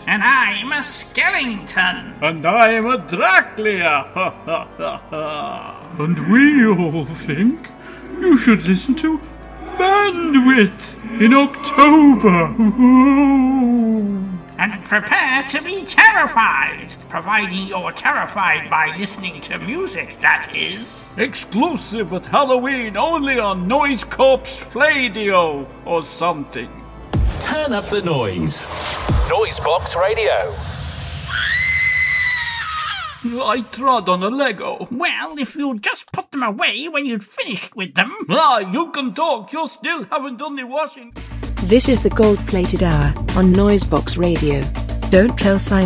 And I'm a Skellington. And I'm a Draclia. Ha ha ha ha. And we all think you should listen to Bandwidth in October. And prepare to be terrified, providing you're terrified by listening to music, that is. Exclusive at Halloween only on Noise Corpse Pladio or something. Turn up the noise. Noisebox Radio. I trod on a Lego. Well, if you'd just put them away when you'd finished with them. You can talk. You still haven't done the washing. This is the gold-plated hour on Noisebox Radio. Don't tell Simon.